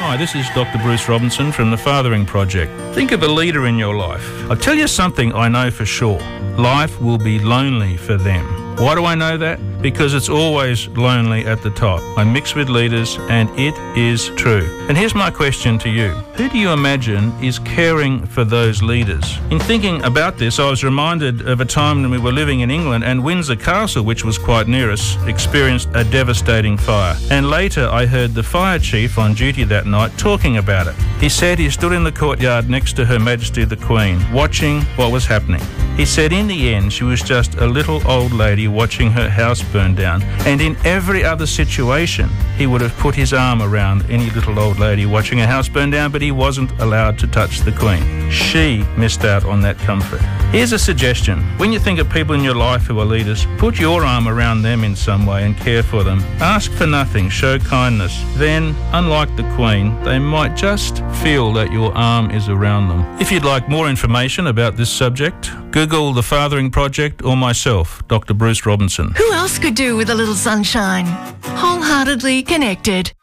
Hi, this is Dr. Bruce Robinson from the Fathering Project. Think of a leader in your life. I'll tell you something I know for sure. Life will be lonely for them. Why do I know that? Because it's always lonely at the top. I mix with leaders and it is true. And here's my question to you. Who do you imagine is caring for those leaders? In thinking about this, I was reminded of a time when we were living in England and Windsor Castle, which was quite near us, experienced a devastating fire. And later I heard the fire chief on duty that night talking about it. He said he stood in the courtyard next to Her Majesty the Queen, watching what was happening. He said in the end she was just a little old lady watching her house burn down, and in every other situation he would have put his arm around any little old lady watching her house burn down, but he wasn't allowed to touch the Queen. She missed out on that comfort. Here's a suggestion. When you think of people in your life who are leaders, put your arm around them in some way and care for them. Ask for nothing, show kindness. Then, unlike the Queen, they might just feel that your arm is around them. If you'd like more information about this subject, Google the Fathering Project or myself, Dr. Bruce Robinson. Who else could do with a little sunshine? Wholeheartedly Connected.